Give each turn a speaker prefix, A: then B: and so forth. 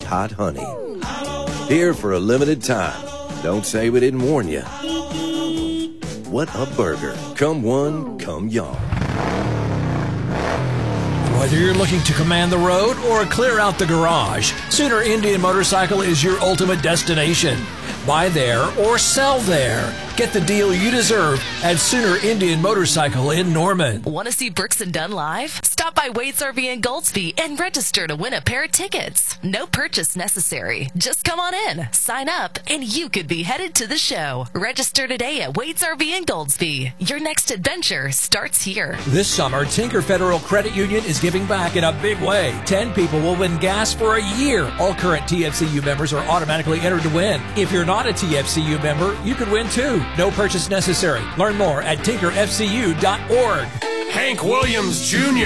A: hot honey. Here for a limited time. Don't say we didn't warn you. What a burger. Come one, come y'all.
B: Whether you're looking to command the road or clear out the garage, Sooner Indian Motorcycle is your ultimate destination. Buy there or sell there. Get the deal you deserve at Sooner Indian Motorcycle in Norman.
C: Want to see Brooks and Dunn live? Stop by Wade's RV in Goldsby and register to win a pair of tickets. No purchase necessary. Just come on in, sign up, and you could be headed to the show. Register today at Wade's RV in Goldsby. Your next adventure starts here.
B: This summer, Tinker Federal Credit Union is giving back in a big way. 10 people will win gas for a year. All current TFCU members are automatically entered to win. If you're not a TFCU member, you could win too. No purchase necessary. Learn more at tinkerfcu.org.
D: Hank Williams Jr.